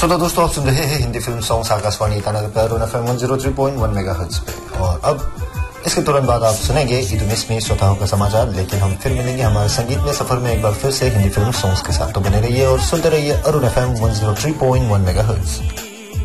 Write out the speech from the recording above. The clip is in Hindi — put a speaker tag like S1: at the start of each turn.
S1: तो दोस्तों आप सुन रहे हैं हिंदी फिल्म सॉन्ग्स आकाशवाणी ईटानगर पर अरुण FM 103.1 मेगाहर्ट्ज पे। और अब इसके तुरंत बाद आप सुनेंगे इदुमिस में श्रोताओं का समाचार, लेकिन हम फिर मिलेंगे हमारे संगीत में सफर में एक बार फिर से हिंदी फिल्म सॉन्ग्स के साथ। तो बने रहिए और सुनते रहिए अरुण FM 103.1 मेगाहर्ट्ज।